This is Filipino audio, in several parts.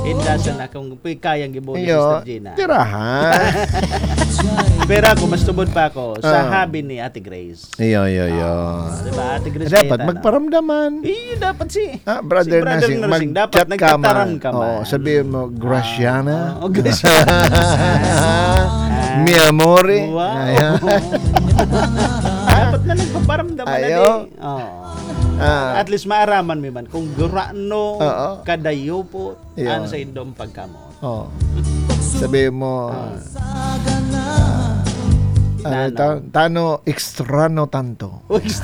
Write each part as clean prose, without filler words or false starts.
Indasa na kung kayang gibuhat ni Iyo, Sister Gina. tirahan. Pero ako, mas tubod pa ako sa habi ni Ate Grace. Iyo. Diba, Ate Grace Dapat Cayetano. magparamdaman. Dapat Brother si Brother Nasing, Nasing, dapat mag-chat ka nagtataram man. ka man. Sabihin mo, Graciana. Graciana. Mi amore. Wow. Ayan. Dapat na nagpaparamdaman na Ayo. At least maaraman mi man kung gurano kadayo po Iyo. ano sa indong pagkamot. Sabihin mo, tano extrano tanto.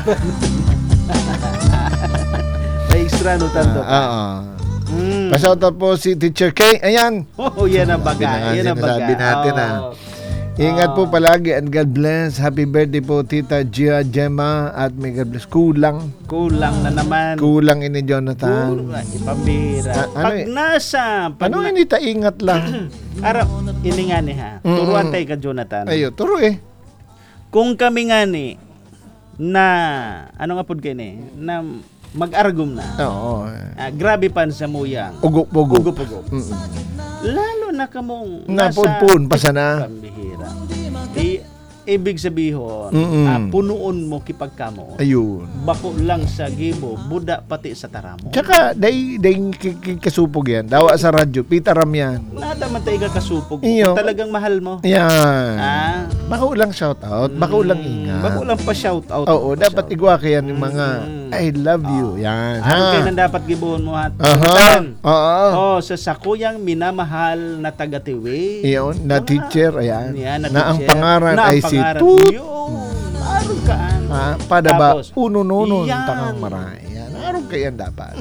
Extra no tanto. Pasautot po si Teacher K. Ayan. Yan ang baga. Yan ang baga. Sinasabi natin Ingat po palagi and God bless. Happy birthday po Tita Gia Gemma at may God bless. Kulang na naman. Kulang ini Jonathan. Pambira. Pag nasa... Ano ini ta ingat lang. Araw, ini nga ni ha. Turuan tayo ka Jonathan. Ayo, turo Kung kami nga ni na, ano nga po kayo ni, na mag-argum na. Oo. Grabe pan sa muyang. Ugop-ugop. Lalo na kamong napun pa sana. Pambihira. Ibig sabihin, punuon mo kipagkamo. Ayun. Bako lang sa gibo, buda pati sa taramo. Tsaka, day kasupog yan. Dawa sa radyo, pitaram yan. Nada man tayo kasupog. Iyo. Talagang mahal mo. Yan. Bako lang shout out, bako lang ingat. Bako lang pa shout out. Oo, dapat igwa kaya yung mga I love you. Yan. Ano kayo nang dapat gibuhon mo hat? Oo. Sa sakuyang minamahal na taga-tiwi. Iyon, na teacher, ayan. Yan, na ang teacher. pangaran ay si Tut. Araw ka. Pada ba, Tapos, uno-nunon, yan. takang maray. Yan, araw ka yan dapat.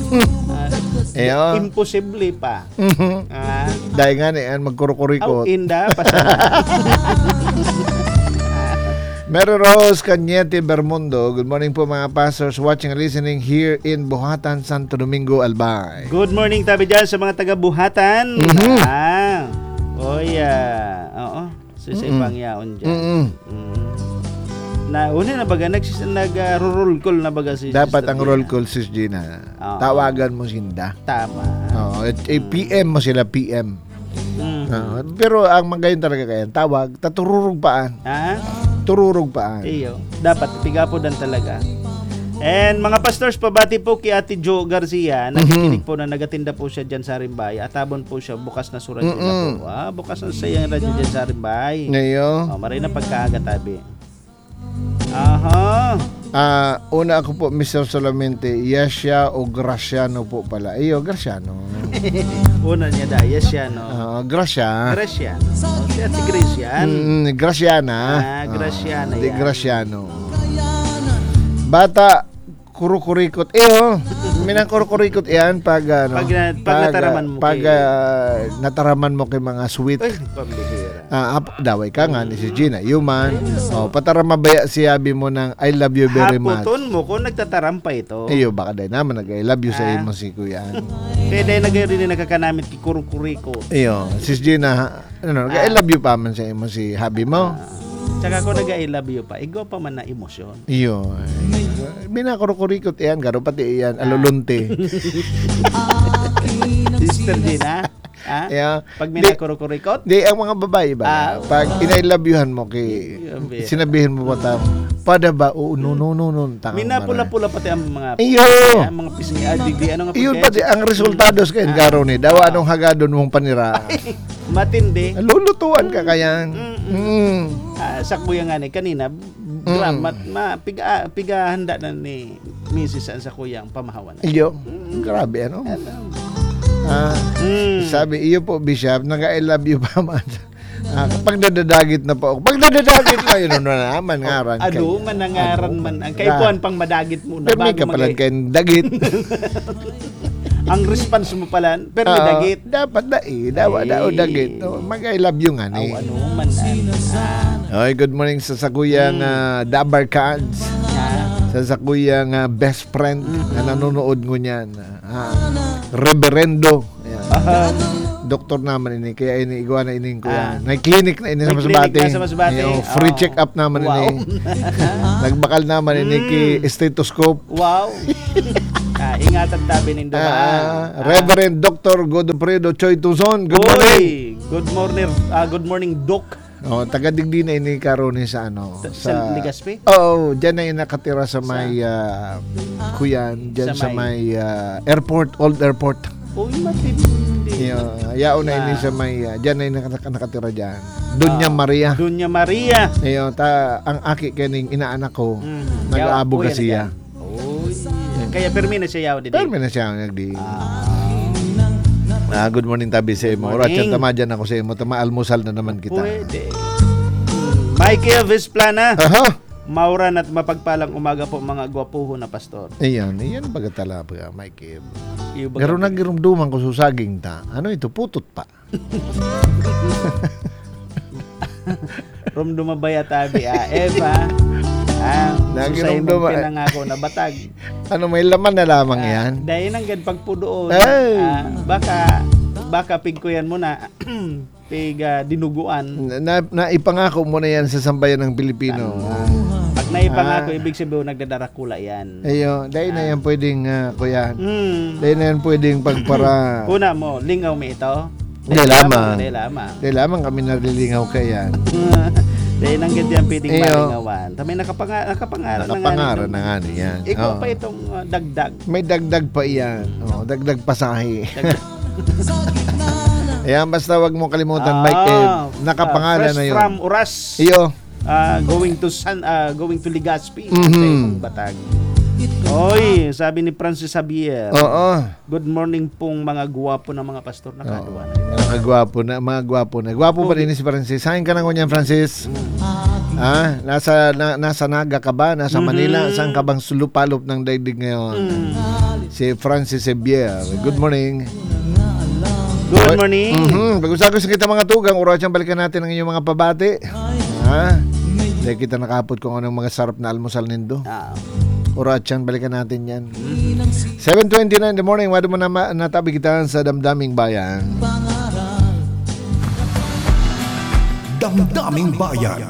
Ayan. Imposible pa. Dahil nga yan, magkurukurikot. Inda, pasalamat. Mary Rose Cañete Bermundo. Good morning po mga pastors watching and listening here in Buhatan, Santo Domingo, Albay. Good morning tabi dyan sa mga taga-Buhatan. Oo. Sa ibang yaon dyan. Na una na baga nag-roll call na baga si dapat Sister ang Gina. roll call sis Gina. Tawagan mo sinda. Tama. PM mo sila PM. Pero ang magayon talaga kayan, tawag, tatururog paan. Tururog paan. Iyo. Dapat pigapo dan talaga. And mga pastors, pabati po kay Ate Jo Garcia. Nakikinig po na nagatinda po siya dyan sa Rimbay. Atabon po siya, bukas na sa radyo na po. Bukas na sa yung radyo dyan sa Rimbay. Ngayon? Maray na pagkaagatabi. Aha. Una ako po, Mr. Solamente, Yesya o Graciano po pala. Iyo, Graciano. Una niya da, Yesya, Gracia. Graciano. Si Ate Grace yan. Graciana. Graciana Di yan. Graciano. Bata, kurukurikot. Minang kurukurikot yan pag nataraman mo nataraman mo kay mga sweet. Ay, pambihira. Daway ka nga ni si Gina. Human. Pataramabaya si Abi mo ng I love you very much. Haputon mo kung nagtataram pa ito. Baka dahil naman nag-I love you sa imo si Kuya. Kaya dahil nag-rin nagkakanamit kay kurukuriko. Si Gina, I love you pa man sa imo si Habi mo. Tsaka kung nag-I love you pa, igo pa man na emosyon. Binakurukurikot yan, garo pati yan, alulunti. Sister Gina, pag minakurukurikot? Di, ang mga babae ba? Pag inailabyuhan mo sinabihin mo ba pada ba, nun, minapula-pula pati ang mga mga pisngi, ano nga iyon pati, ang resultados kayo, garo ni, dawa anong hagadon mong panira. Matindi. Lulutuan ka kayan. Sa kuya nga ni kanina, pigahanda na ni Mrs. sa kuyang pamahawan. Grabe sabi, iyo po Bishop, nag-I love you pa man. Kapag nadadagit na po ako. Pag nadadagit na, yun naman ngaran kayo. Man nangaran man. Ang kaipuan pang madagit muna. Pero may kapalan kayong dagit. Ang response mo pala, pero may dagit. Dapat dawa dagit. Mag-I love you nga ni. Good morning sa sakuyang Dabar Cards. Sa sakuyang best friend na nanonood ko niyan. Reverendo. Doktor naman ini kaya ini igwa na ini kuya. May clinic na ini sa May clinic Masbate. na sa Masbate. Free Oo. check up naman Wow. ini. Nagbakal naman ini ki stethoscope. Wow. Ingatan tabi nin dumaan. Reverend Dr. Godofredo Choi Tuzon. Good morning. Good morning, Doc. Taga-digdi na ini karon sa ano Sa Legazpi? diyan na yung nakatira sa may kuyan, diyan sa may airport, old airport. Uy, matindi. Yao na ini sa may diyan na yung nakatira diyan. Dunya Maria. Dunya Maria. Ang aki kaning inaanak ko, nag-aabo ka siya. Kaya permi na siya yaw didi. Permi na siya nagdi. Good morning tabi sa imo. Oras yan tamadyan ako sa imo. Almusal na naman kita. Pwede. Michael Visplana. Aha. Mauran at mapagpalang umaga po mga gwapuho na pastor. Iyan bagatala pa, Mike. Iyo ba- Pero nagirumduman ko sa saging ta. Ano ito? Putot pa. Rumdumabaya tabi Eva. Nagirumduma. Susay mong pinangako na batag. Ano, may laman na lamang yan? Dahil nang pagpudoon. Ay. Baka pigkuyan mo na piga dinuguan. Naipangako mo na yan sa sambayan ng Pilipino. Pag naipangako, ibig sabihin nagdadarakula yan. Dahil na yan pwedeng, kuya. Dahil na yan pwedeng pagpara. Una mo, lingaw mo ito. Dahil lamang. Dahil lamang kami nalilingaw kaya. Dahil nang ganyan pwedeng malingawan. May nakapangaran na nga yan. Ikaw pa itong dagdag. May dagdag pa iyan. Dagdag pasahe. Ayan, basta wag mo kalimutan, Mike. Nakapangalan na yun. From Oras. Going to Legazpi. Sa ibang batag. Oy, sabi ni Francis Javier. Good morning pong mga gwapo na mga pastor na kaduwa na. Mga gwapo na. Gwapo pa rin si Francis. Saan ka na kunyan, Francis? Nasa Naga ka ba? Nasa Manila? Saan ka bang sulupalop ng daigdig ngayon? Si Francis Javier. Good morning. Good morning. Pag-usapin sa kita mga tugang, oras yung balikan natin ang inyong mga pabati. Dahil kita nakapot kung anong mga sarap na almusal nindo. Oras yan, balikan natin yan. 7:29 in the morning, wala mo na natabi kita sa Damdaming Bayan. Damdaming Bayan.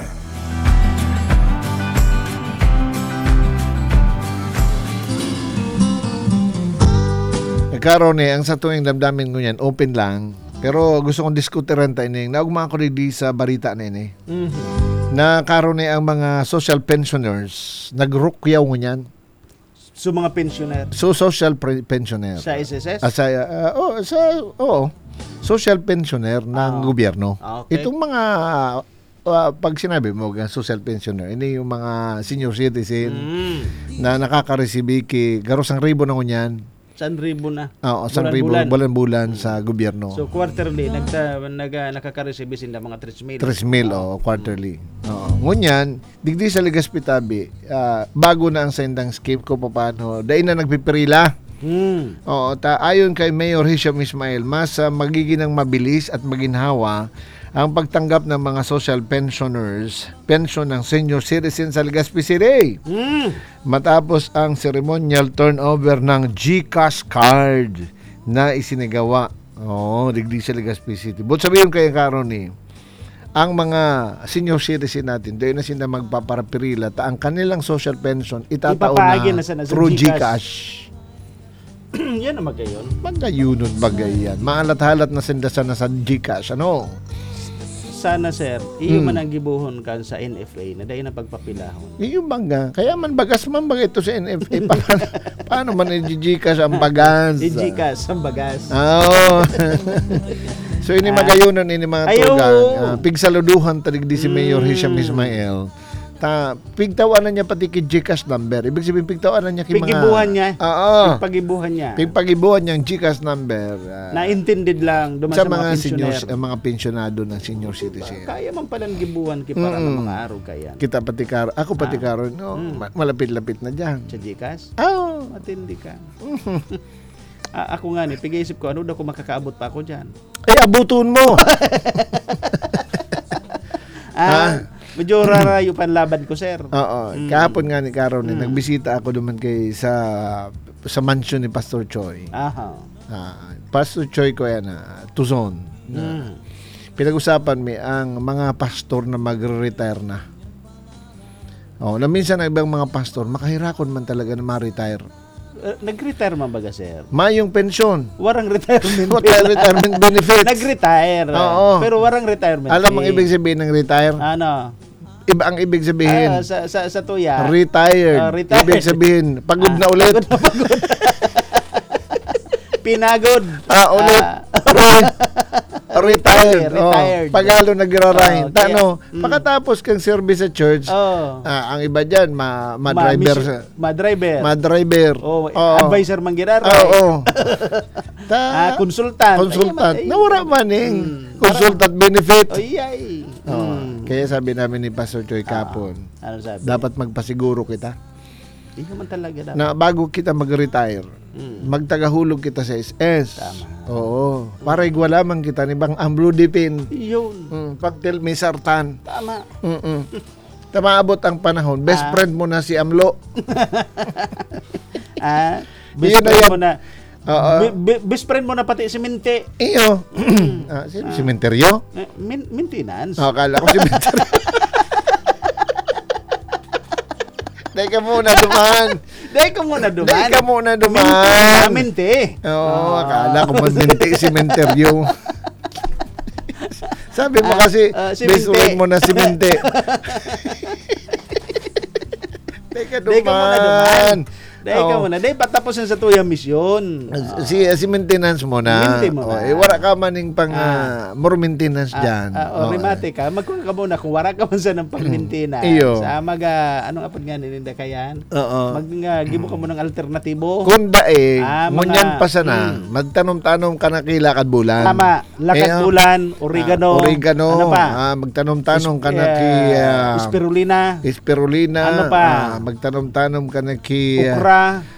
Karon ang sa tuwing damdamin ko yan, open lang. Pero gusto kong diskutiran tayo na naugma ko di sa barita na ini. Na karon ang mga social pensioners, nagrukyaw mo yan. So mga pensioner. So social pensioner. Sa SSS? Social pensioner ng gobyerno. Okay. Itong mga pag sinabi mo social pensioner, ini yung mga senior citizen na nakaka-receive garosang ribo na kunyan. 1,000 na. Oo, 1,000 bulan-bulan sa gobyerno. So quarterly nakaka-receive sila mga 3,000. 3,000 quarterly. Oo. Ngunyan, digdi sa Legazpi tabi, bago na ang sendang scheme ko paano. Dahil na nagpipirila. Oo, ayon kay Mayor Hisham Ismail, mas magiging mabilis at maginhawa ang pagtanggap ng mga social pensioners, pension ng senior citizen sa Legazpi City. Matapos ang ceremonial turnover ng GCash card na isinagawa. Digdi sa Legazpi City. But sabihin kayo karon ang mga senior citizen natin, doon na sila magpaparapirila ta ang kanilang social pension itataon na through GCash. Yan na magayon. Magayunon bagay yan. Maalat-halat na sindasan na sa GCash. Ano? Sana sir, iyo man ang gibuhon kan sa NFA na dahil na pagpapilahon. Yung bangga. Kaya man bagas man bagay ito sa NFA. Paano man i-GCash ang bagas? I-GCash ang bagas. So ini magayunon ini mga tugang. Pigsaluduhan talig di si Mayor Hisham Ismail. Pigtawanan niya pati kay GCash number. Ibig sabihin pigtawanan niya kay mga Pigibuhan niya. Pigpagibuhan niya. Pigpagibuhan niya ang GCash number. Naintended lang duman sa mga senior, mga pensionado ng senior citizen. Kaya man palang gibuhan kay para ng mga araw kaya. Kita pati ako pati karon, malapit-lapit na diyan. Sa GCash? Matindi ka. Ako nga pig-iisip ko ano daw kung makakaabot pa ako diyan. Ay abuton mo. Medyo rarayo panlaban ko, sir. Oo. Kahapon nga ni Karon, nagbisita ako duman kay sa mansion ni Pastor Choi. Pastor Choi ko yan, Tuzon. Pinag-usapan mi ang mga pastor na magre-retire na. Na minsan ang ibang mga pastor, makahirakon man talaga na ma-retire. Nag-retire man baga, sir? Mayong pensyon. Warang retirement. Retirement benefits. Nag-retire. Oo. Pero warang retirement. Alam ang ibig sabihin ng retire? Ano? Iba ang ibig sabihin. Sa tuya. Retired. Retired. Ibig sabihin, pagod na ulit. Pagod na pagod. Pinagod. Ulit. Retired. Retired. Pagalo nagra-rind. Okay. Pagkatapos kang service sa church, ang iba dyan, ma-driver. Ma-driver. Advisor man ginara. Oo. Consultant. Consultant. Nawara maning. Consultant benefit. Ay. Kaya sabi namin ni Pastor Choi kapon, Ano sabi? dapat magpasiguro kita Hindi naman talaga dapat. na bago kita mag-retire, magtagahulog kita sa SS. Tama. Oo. Para igwala man kita ni Bang Amblo Dipin. Yun. Pagtil may sartan. Tama. Tamaabot ang panahon. Best friend mo na si Amlo. Best Yun na friend yan. mo na. Oo. Best friend mo na pati si Minty. Iyo. Simenteryo? Maintenance. Akala ko simenteryo. Dahil ka muna duman. Dahil ka muna duman. Minty. Oo, akala ko magminti simenteryo. Sabi mo kasi, best friend mo na simente. Dahil ka duman. Dahil ka muna. Dahil patapos sa tuya misyon. Si maintenance mo na. Maintain mo na. Wala ka maning pang more maintenance dyan. Remate ka. Magkuha ka muna kung wala ka man sa ng pag-maintenance. Iyo. Sa anong apod nga nilinda kayan? Oo. Gibo ka mo ng alternatibo. Kunda ngunyan pa sana. Mm. Magtanom-tanom ka na kilakad bulan. Tama. Lakad bulan, oregano. Oregano. Ano pa? Magtanom-tanom ka na ki... spirulina. Spirulina. Ano pa? Magtanom-tanom ka na ki... Okra.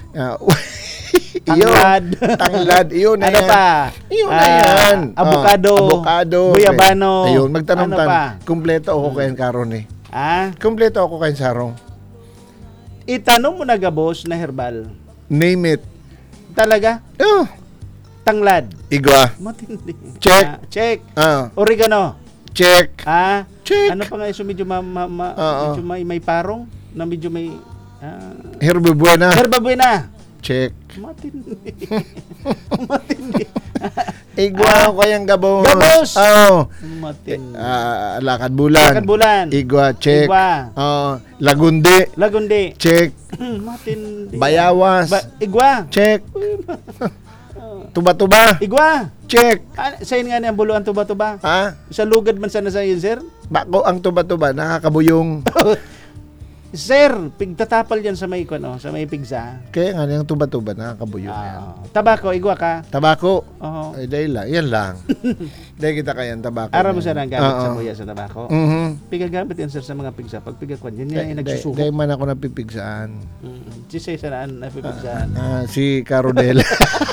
Tanglad. Iyon na ano yan. pa? Iyon na yan. Avocado. Guyabano. Ayun, magtanom-tanom. Ano pa? Kumpleto ako kayan karon eh. Kumpleto ako kayan sarong. Itanong mo na gabos na herbal. Name it. Talaga? Tanglad. Igwa. Matindi. Check. Check. Oregano. Check. Check. Ano pa nga yung medyo medyo may parong na medyo may Herba buena. Herba buena. Check. Matindi. Matindi. Igwa ko kayang gabos. Gabos. Matindi. Lakad bulan. Lakad bulan. Igwa. Check. Igwa. Lagundi. Lagundi. Check. Matindi. Bayawas. Igwa. Check. Tuba-tuba. Igwa. Check. Sayin nga niya ang buluan tuba-tuba. Sa lugad man sana sa yun, sir? Bako ang tuba-tuba, nakakabuyong. Sir, pigtatapal yan sa may sa may pigsa. Kaya nga yung tuba-tuba, nakakabuyong yan. Tabako, igwa ka. Tabako. Oo. Dahil lang, yan lang. Dahil kita kayang tabako. Ara mo sir ang gamit sa buya sa tabako. Pigagamit yan sir sa mga pigsa. Pag pigakwan, yan yung nagsusuko. Dahil man ako napipigsaan. Si Say saan napipigsaan? Si Carodel.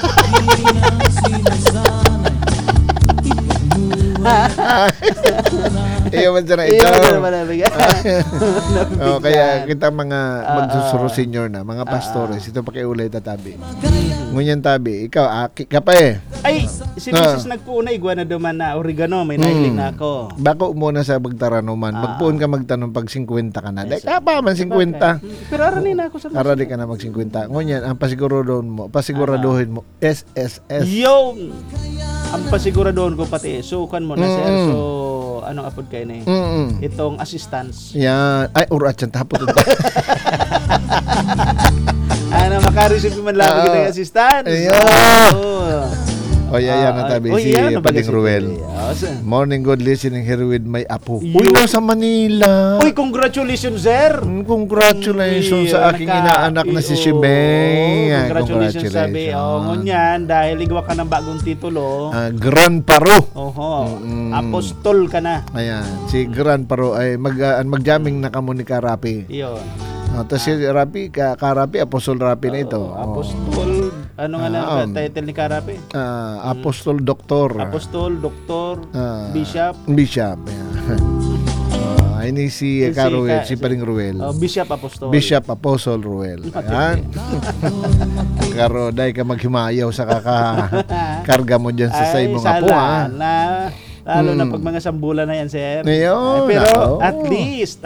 Iyo man sana ito. Kaya kita mga magsusuro senior na, mga pastores, ito pakiulay tatabi. Ngunyan tabi, ikaw, ka pa eh. Ay, si Mrs. nagpuuna, igwa na duman na oregano, may nailing na ako. Bako muna sa magtaranoman, magpuon ka magtanong pag 50 ka na. Dahil ka pa man 50. Pero aranin na ako sa Arali ka na mag 50. Ngunyan, ang pasiguraduhin mo, SSS. Yung! Ang pasiguraduhin ko pati, sukan mo na sir. So, anong apod kayo na itong assistance. Yan. Ay, urat yan. Tapos ito. Makareceive man lang kita ng assistance. Yan na tabi si Pading Ruel. Morning good listening here with my apo. Uy, nasa Manila. Uy, congratulations, sir. Congratulations sa aking inaanak na si Shibeng. Congratulations, sabi. Ngunyan, dahil igwa ka ng bagong titulo. Grand Paro. Apostol ka na. Ayan, si Grand Paro ay mag-jamming na kamo ni Karapi. Iyon. Tapos si Rapi, Karapi, Apostol Rapi na ito. Apostol, ano nga na title ni Karapi? Apostol Doktor. Apostol, Doktor, Bishop. Bishop, Ini si Caruel, si Paring Ruel. Bishop Apostol. Bishop Apostle Ruel. Ayan. Karo, dahil ka maghimayaw sa karga mo dyan sa say mga po, ha? Lalo na pag mga sambulan na yan, sir. Ayun, pero at least,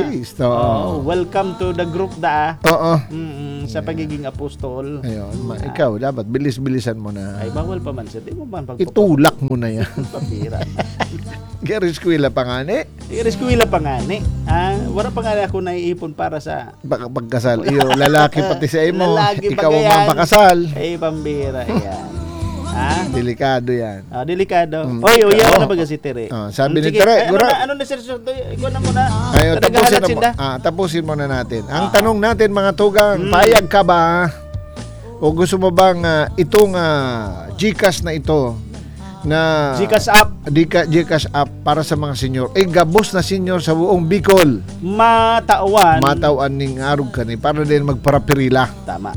welcome to the group Oo. sa pagiging apostol. Ayun, ikaw, dapat bilis-bilisan mo na. Ay, bawal pa man, sir. Di mo man Itulak mo na yan. Papira. Gariskwila pa nga ni. Ireskwila pa nga ni. Wala pa nga ako naiipon para sa Pagkasal. Iyo, lalaki pati sa imo. Lalaki Ikaw pa ang yan. mapakasal. Ay, pambira. Yan. Delikado yan. Delikado. Oy, uyaw na baga si Tere. Sabi ni Sige, Tere, ano na sir? Ikaw na muna. Ayun, tapusin mo na natin. Ang tanong natin mga tugang, payag ka ba? O gusto mo bang itong GCash na ito na GCash app. GCash app para sa mga senior. Gabos na senior sa buong Bicol. Matawan ning arog ka ni para din magparapirila. Tama.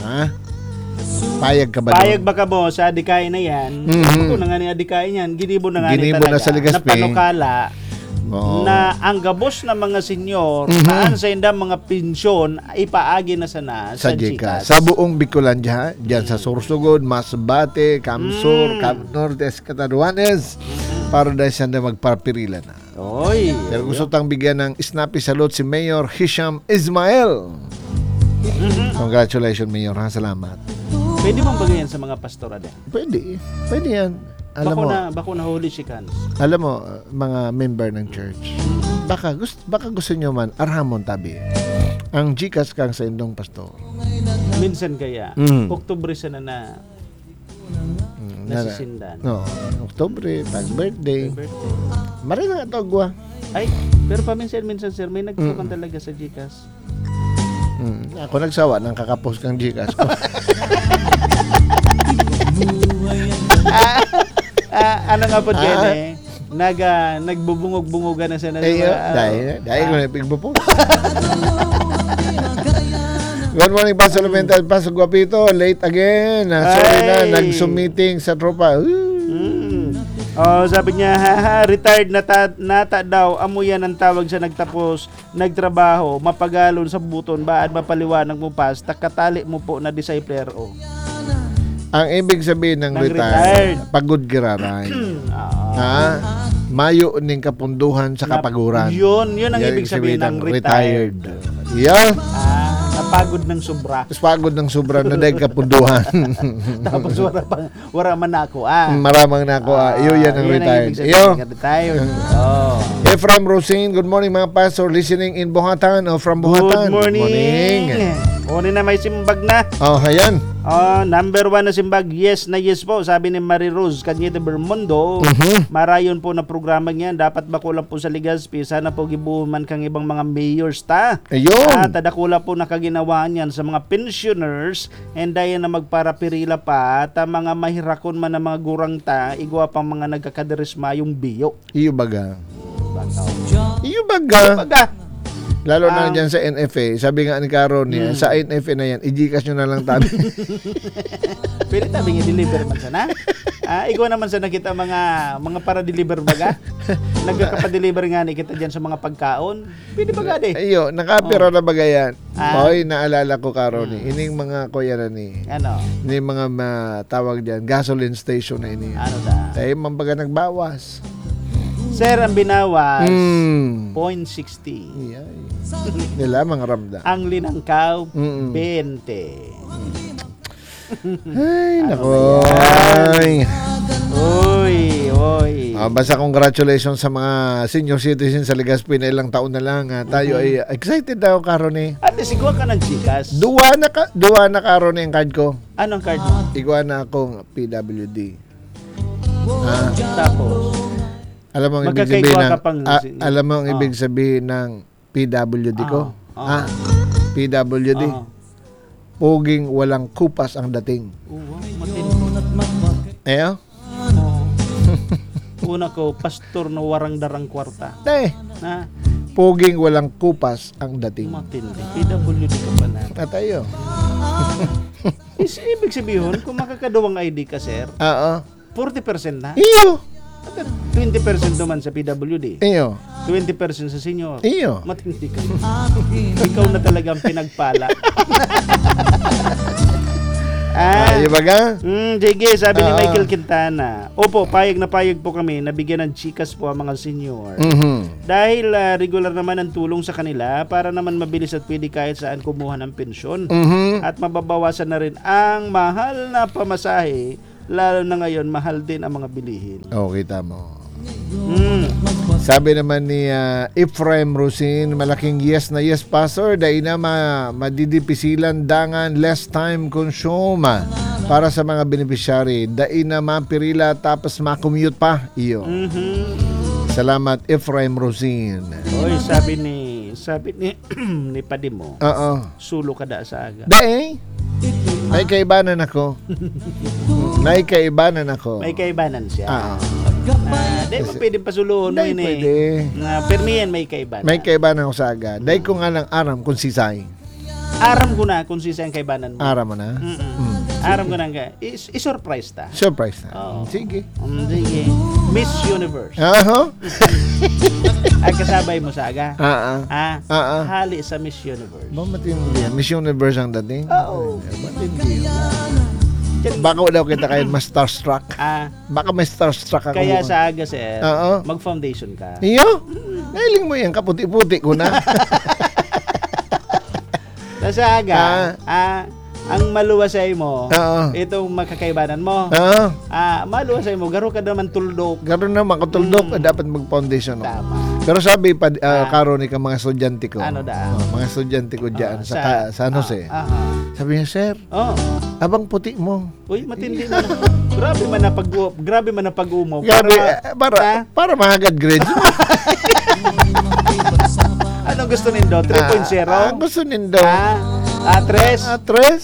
Payag ka ba Payag doon? ba ka mo sa adikay na yan? Ako na nga ni adikay niyan. Ginibo na nga ni Ginibo talaga. na sa Legazpi. Na panukala na ang gabos na mga senyor naan sa indang mga pensyon ipaagi na sana sa GCash. Sa buong Bicolandia, dyan sa Sorsogon, Masbate, Camsur, Camp Nortes, Catanduanes, para dahil siya na magparapirila na. Oy. Pero gusto tang bigyan ng snappy salute si Mayor Hisham Ismail. Congratulations, Mayor. Salamat. Pwede bang bagayan sa mga pastora din? Pwede yan. Bako na holy shikans. Alam mo, mga member ng church, baka gusto nyo man, arhamon tabi. Ang GCash kang sa indong pastor. Minsan kaya, Oktubre sana na nasisindan. No, Oktubre, birthday. Mari na ito, gwa. Ay, pero paminsan sir, may nagtukan talaga sa GCash. Ako nagsawa ng kakapos kang GCash ko. Ano nga po dyan nagbubungog-bungogan na siya na dahil ko na pigbupo. Good morning, Pastor Lumental. Pastor Guapito, late again. Sorry na, nag-submitting sa tropa. Sabi niya, retired nata daw, amo yan ang tawag sa nagtapos, nagtrabaho, mapagalon sa buton, baad mapaliwanag mo pas, takatali mo po na discipler o. Ang ibig sabihin ng retired, pagod giraray. Mayo ning kapunduhan sa kapaguran. Yun ang ibig sabihin ng retired. Yeah. Napagod ng sobra. Pagod ng sobra na dahil kapunduhan. Tapos wala man ako. Maramang na ako. Iyo yan ang retired. Retired. Ephraim Rosine, good morning mga pastor listening in Buhatan o from Buhatan. Good morning. Kunin na may simbag na. Ayan. Number 1 na simbag, yes na yes po. Sabi ni Marie Rose Cañete Bermundo, marayon po na programa niyan. Dapat ba kulang po sa Legazpi? Sana po gibuman kang ibang mga mayors ta. Ayun. Tadakula po nakaginawa niyan sa mga pensioners and dayan na magparapirila pa ta mga mahirakon man na mga gurang ta, igwa pang mga nagkakaderisma yung biyo. Iyo baga. Iyo baga. Lalo na dyan sa NFA, sabi nga ni Caron niya, sa NFA na yan, i-Gcash nyo na lang tabi. Pwede tabi i-deliver man sana. Ikaw naman sa nakita mga para-deliver baga. Nagkakapa-deliver nga ni kita dyan sa mga pagkaon. Pwede baga de. Ayo, nakapira na baga yan. Hoy, naalala ko Caron ni. Ining mga kuya na ni. Ano? Ining mga tawag dyan, gasoline station na ini. Ano da? Tayo mambaga nagbawas. Sir, ang binawas, 0.60. Nila mga ramda. Ang linangkaw, 20. Ay, nako. Oy. Basta congratulations sa mga senior citizens sa Legazpi na ilang taon na lang. Tayo ay excited daw, Caron eh. At sigwa ka ng GCash. Duwa na Caron eh ang card ko. Anong card mo? Igwa na akong PWD. Tapos? Alam mo ang ibig sabihin ng PWD ko? PWD. Puging walang kupas ang dating. Una ko, pastor na warang darang kwarta. Puging walang kupas ang dating. Matindi. PWD ka pa na. Tayo. Ibig sabihin, kung makakadawang ID ka, sir, 40% na. Iyo. 20% naman sa PWD. Iyo. 20% sa senior. Iyo. Matindi ka. Ikaw na talagang pinagpala. Ay, baga? Sige, sabi ni Ah. Michael Quintana. Opo, payag na payag po kami na bigyan ng chikas po ang mga senior. Mhm. Dahil regular naman ang tulong sa kanila para naman mabilis at pwede kahit saan kumuha ng pensyon. Mhm. At mababawasan na rin ang mahal na pamasahe, lalo na ngayon mahal din ang mga bilihin. Okay, tama. Mm. Sabi naman ni Ephraim Rosin, malaking yes na yes, Pastor. Dahil na madidipisilan dangan less time consume para sa mga beneficiary. Dahil na mapirila tapos makommute pa. Iyo. Mhm. Salamat, Ephraim Rosin. Oy, sabi ni ni Padimo, Oo. sulo ka da sa aga. Dahil, may kaibanan ako. May kaibanan ako. May kaibanan siya. Di mo pwedeng pasuluhon mo Dahil yun pwede. Na permiyan may kaibanan. May kaibanan ako sa aga. Dahil ko nga lang aram kung sisay. Aram ko na kung sisa ang kaibanan mo. Aram mo na. Aram ko na nga. I-surprise ta. Surprise na. Oo. Sige. Sige. Miss Universe. Aho? Ay kasabay mo sa aga. Ah. Hali sa Miss Universe. Ba, matindi yan. Miss Universe ang dating? Oo. Ay, matindi yan. Baka daw kita kayo mas starstruck. Baka may starstruck ako. Kaya sa aga, sir, Oo. mag-foundation ka. Iyo? Nailing mo yan. Kaputi-puti ko na. Sa aga, ang maluwasay mo, Oo. itong makakaibanan mo, Oo. maluwasay mo, garo ka naman tuldok. Gano'n na makatuldok. Dapat mag-foundation ako. Tama. Pero sabi pa, karon ka mga estudyante ko. Ano da? Mga estudyante ko dyan sa San Jose. Sabi niya, sir, Oh. abang puti mo. Uy, matindi na. Grabe man ang pag-umo. Grabe, para mahagad grades. Anong gusto nindo? 3.0? Gusto nindo. Tres? Tres?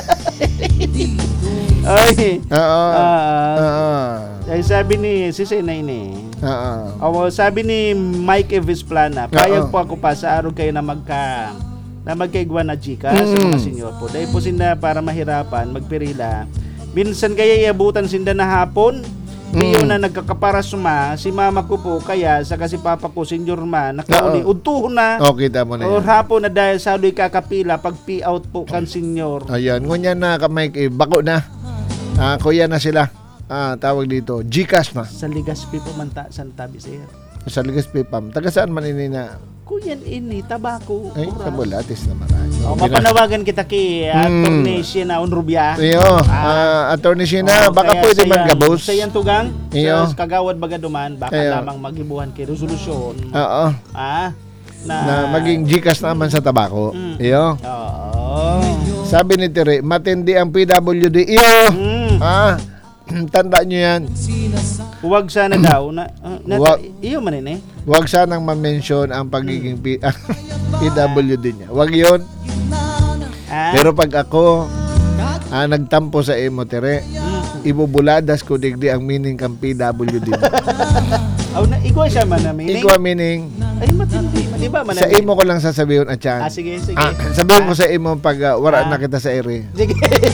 Ay. Oo. Ay, sabi ni Sisay Oo. sabi ni Mike Evis Plana, payag po ako pa sa araw kayo na magkaigwa na chika sa mga senyor po. Dahil po sinda para mahirapan, magpirila. Minsan kaya iabutan sinda na hapon. Diyo na nagkakapara suma, si mama ko po, kaya sa kasi papa ko, senyor man, nakauli, udtuhon na. Okay, tama na O yan. hapon na dahil sa adoy kakapila, pag pee-out po kan senyor. Ayan, ngunyan na kamay bako na. Kuya na sila. Tawag dito, Gcash na. Sa Ligaspi po man sa tabi sir. Sa Ligaspi Pam. Taga saan man ini na? Kuyan ini, tabako. Ay, oras. sa Bulatis na marami. Mapanawagan kita kay Atty. Siena Unrubia. Iyo, Attorney Sheena, baka kaya pwede man gabos. Sa yan tugang, Iyo. sa kagawad baga duman, baka Iyo. lamang maghibuhan kay resolusyon. Oo. Na maging Gcash naman sa tabako. Iyo. Oo. Sabi ni Tere, matindi ang PWD. Iyo. Tanda nyo yan. Huwag sana daw Huwag. iyo man eh. Huwag sanang ma-mention ang pagiging PWD niya. Huwag yun. Pero pag ako nagtampo sa imo, Tere, ibubuladas ko digdi ang meaning kang PWD mo. Igwa siya man na meaning. Igwa meaning. Ay, matindi. Di ba man Sa imo ko lang sasabihin at yan. sige. Sabihin ko sa imo pag wala na kita sa ere. Sige.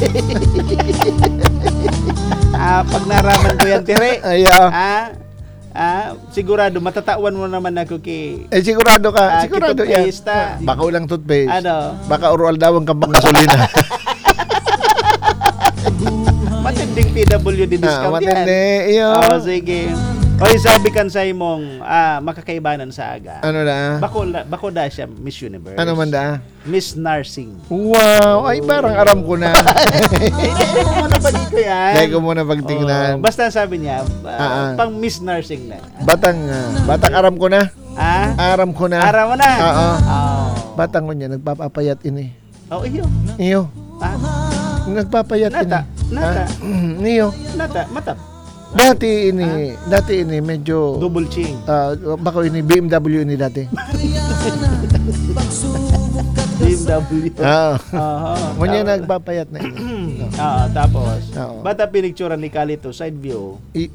Pag naraman ko yan, Tere. Sigurado, matatawan mo naman ako kay... Sigurado ka. Sigurado yan. Toothpaste, Baka ulang toothpaste. Ano? Baka oral daw ang kampang gasolina. Matinding PWD discount matindi. yan. Iyo. Sige. Oy, sabi kan sa imong makakaibanan sa aga. Ano na? Bako da siya Miss Universe. Ano man da? Miss Nursing. Wow. Ay, parang aram ko na. Hindi ko muna pa dito yan. Dahil ko muna pagtingnan. Basta sabi niya, pang Miss Nursing na. Batang aram ko na. Aram ko na. Aram mo na? Oo. Batang ko niya, nagpapapayat ini. Iyo. Iyo. Nagpapayat Nata. Iyo. Matap. Dati ini medyo Double ching. bako ini BMW ini dati. BMW. Ngunyan nagpapayat na ini. Tapos, Oo. bata pinicturean ni Kalito, side view.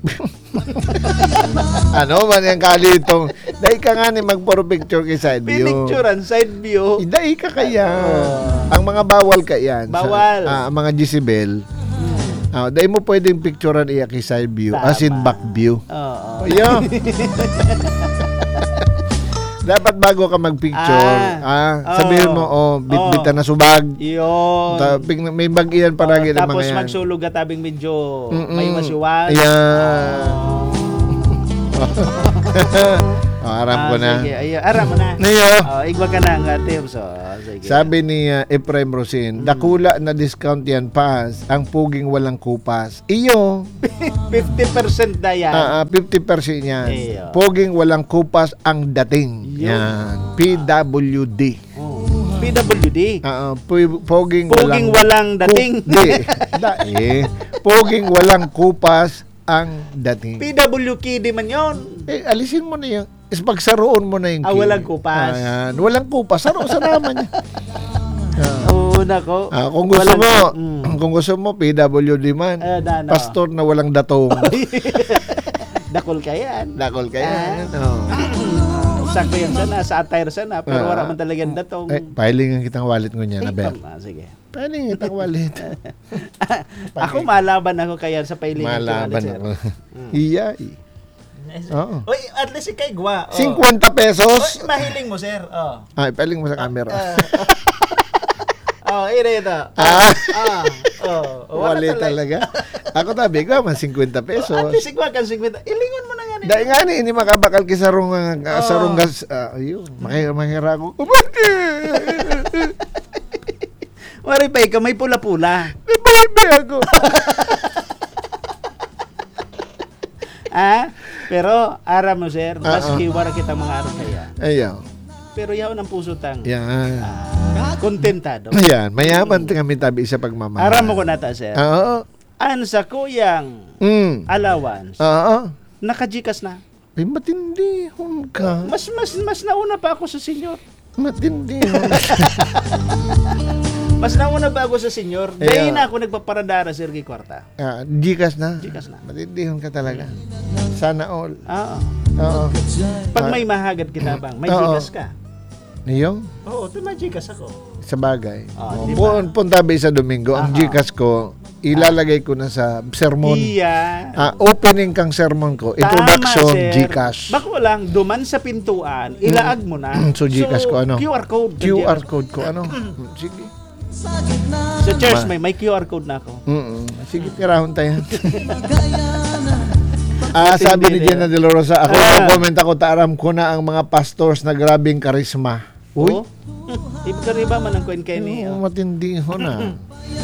Ano man yung kalitong dahil ka nga ni magpuro picture kay side view. Pinicturean, side view. Dahil ka kaya. Ang mga bawal ka yan. Bawal. Ang mga Jezebel. Dahil mo pwedeng picturean iya kay side view. Tama. As in back view. Oo. Iyo. Dapat bago ka magpicture, sabihin mo, bitbitan na subag. Yun. May bag-iyan paragi ng mga Tapos yan. magsulog ka tabing medyo may masiwag. Ayan. Aram ko na. Sige, aram mo na. Niyo. Igwa ka na nga, Tim. So, sige. Sabi ni Ephraim Rosin, dakula na discount yan, pas. Ang puging walang kupas. Iyo. 50% na yan. 50% yan. Iyo. Puging walang kupas ang dating. Iyo. Yan. PWD. PWD. Puging walang dating. Puging walang kupas ang dating. PWKD man yun. Alisin mo na yung pagsaroon mo na yung walang kupas. Ayan. Walang kupas. Saro sa naman niya. Oo, nako. Kung gusto mo, PWD man. Pastor na walang datong. Dakol ka yan. Dakol ka yan. Sakto yan sana, sa attire sana, pero wala man talagang datong. Pahilingan kitang wallet ko niya, Nabel. Sige. Pahilingan kitang wallet. Ako malaban ako kaya sa pahilingan. Malaban ako. Iyay. Oo. Oy, at least ikay gwa. 50 pesos. Oy, mahiling mo, sir. Pahiling mo sa camera. Ito. Wallet talaga. Ako tabi ko, 50 pesos. At least igwa kan 50. Ilingon mo na nga. Dahil nga ni, hindi makabakal kisarong gas. Ayun, mahira ko. Wari pa ikaw, may pula-pula. Nabalibay ako. Pero, aram mo, sir, maski wala kita mga araw kaya. Ayaw. Pero yaw ng puso tang. Yan. Kontentado. Ayan, mayaman kami tabi sa pagmamahal. Aram mo ko nata, sir. Oo. Ansa kuyang allowance. Oo. Nakajikas na. Ay, matindi ka. Mas nauna pa ako sa senyor. Matindi Mas nauna pa ako sa senyor. Dahil na ako nagpaparadara, Sir Kwarta. Gikas na. Gikas na. Matindi ka talaga. Sana all. Oo. Pag may mahagad kita bang, may jikas ka. Niyong? Oo, may jikas ako. Sa bagay. Diba? Punta ba sa Domingo, ang gikas ko, ilalagay ko na sa sermon. Opening kang sermon ko. Introduction, Tama, Gcash. Bako lang, duman sa pintuan, ilaag mo na. So, Gcash ko ano? QR code. QR code ko ano? Sige. Sa church, may QR code na ako. Sige, pirahon tayo. Sabi ni Jenna De La Rosa, ako comment ako, taaram ko na ang mga pastors na grabing karisma. Uy? Iba man ang kwen kay ni. Matindi ho na.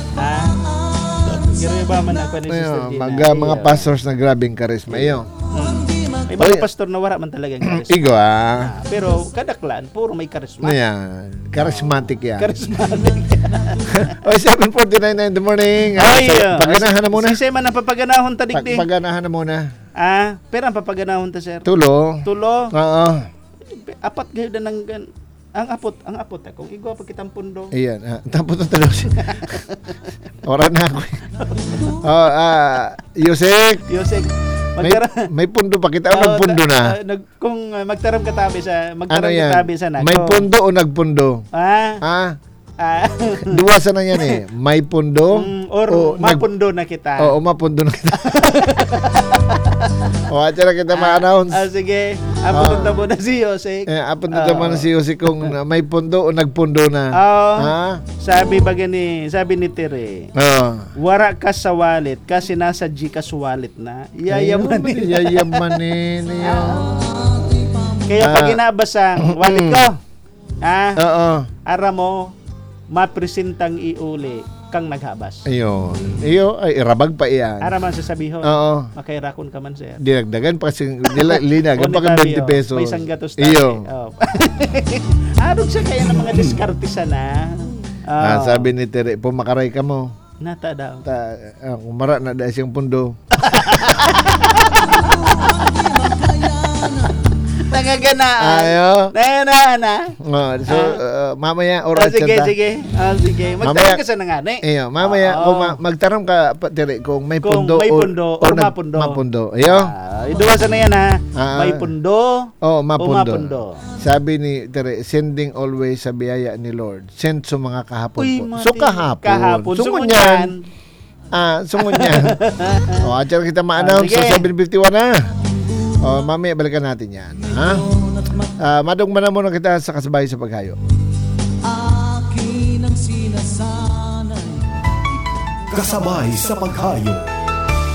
Iba man ang kwen ni Sister Gina. Mga pastors na grabing karisma. Iyo. May mga pastor na wara man talagang karisma. Igo pero kadaklan, puro may karisma. Ayan. Charismatic yan. Charismatic. Oy, 7:49 na in the morning. Paganahan na muna. Sisema na papaganahon ta digdi. Paganahan na muna. Pero ang papaganahon ta, sir. Tulo. Oo. Apat gayud ng ang apot kung igwa pa kitang pundo. Ayan, tapos na talo siya. Ora na ako. Yosek. May pundo pa kita o nagpundo na? Kung magtaram katabi sa katabi sa nako. May pundo o nagpundo? Duwasan na yan eh. May pundo or mapundo na kita. Oo, mapundo na kita. At na kita ma-announce. Sige. Apunta mo na si Yosek. Apunta mo na si Yosek kung may pundo o nagpundo na. Sabi ni Tere. Wara ka sa wallet kasi nasa Gcash wallet na. Yayamanin. Yayamanin yun. Kaya pag inabasang wallet ko, ara mo, mapresentang iuli kang naghabas. Ayun. Ay irabag pa iyan. Ara man sasabihin. Oo. Makairakon ka man, sir. Dinagdagan pa kasi linagan pa ka 20 pesos. May isang gatos tayo. Arog siya kaya ng mga diskarte sana. Sabi ni Tere, pumakaray ka mo. Nata daw. Kumara na dahil siyang pundo. Nagaganaan. Ayo. Na. So, mamaya oras sige. Magtaram ka sa nangani. Mamaya kung magtaram ka Tere kung may pundo o mapundo. Mapundo. Ayo. Iduwasan na yan may pundo o mapundo. Sabi ni Tere, sending always sa biyaya ni Lord. Send sa mga kahapon po. So kahapon. Sumunyan. Sumunyan. At kita ma-announce sa 7:51 na. Mamaya balikan natin yan. Ha? Madugman na muna kita sa kasabay sa paghayo. Kasabay sa paghayo.